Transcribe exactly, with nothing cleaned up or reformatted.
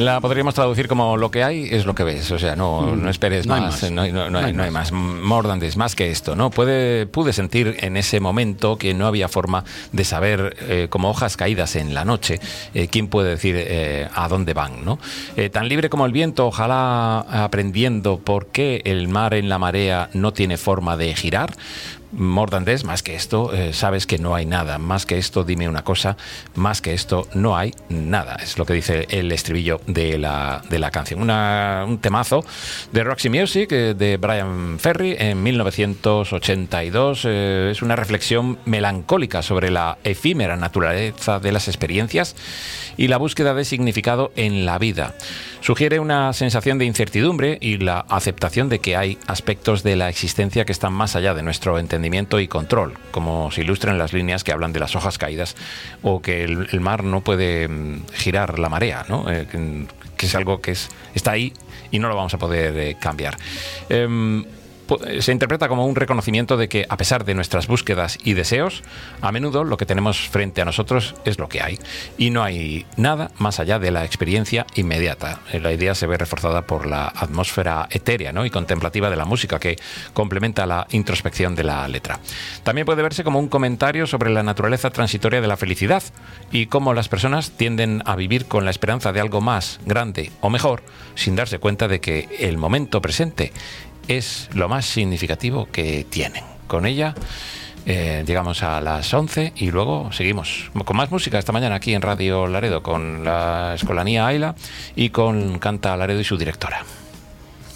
La podríamos traducir como lo que hay es lo que ves, o sea, no, no esperes no más, más. No, no, no, no, hay, hay no hay más. More than this, más que esto, ¿no? Puede, pude sentir en ese momento que no había forma de saber, eh, como hojas caídas en la noche, eh, quién puede decir eh, a dónde van, ¿no? Eh, tan libre como el viento, ojalá aprendiendo por qué el mar en la marea no tiene forma de girar. More than this, más que esto, eh, sabes que no hay nada. Más que esto, dime una cosa. Más que esto, no hay nada. Es lo que dice el estribillo de la, de la canción. Una, un temazo de Roxy Music, eh, de Bryan Ferry, en mil novecientos ochenta y dos. Eh, es una reflexión melancólica sobre la efímera naturaleza de las experiencias y la búsqueda de significado en la vida. Sugiere una sensación de incertidumbre y la aceptación de que hay aspectos de la existencia que están más allá de nuestro entendimiento y control, como se ilustra en las líneas que hablan de las hojas caídas o que el, el mar no puede girar la marea, ¿no? Eh, que, que es algo que es, está ahí y no lo vamos a poder eh, cambiar. Eh, Se interpreta como un reconocimiento de que, a pesar de nuestras búsquedas y deseos, a menudo lo que tenemos frente a nosotros es lo que hay y no hay nada más allá de la experiencia inmediata. La idea se ve reforzada por la atmósfera etérea, ¿no?, y contemplativa de la música, que complementa la introspección de la letra. También puede verse como un comentario sobre la naturaleza transitoria de la felicidad y cómo las personas tienden a vivir con la esperanza de algo más grande o mejor, sin darse cuenta de que el momento presente es lo más significativo que tienen. Con ella eh, llegamos a las once y luego seguimos con más música esta mañana aquí en Radio Laredo, con la Escolanía Aila y con Canta Laredo y su directora.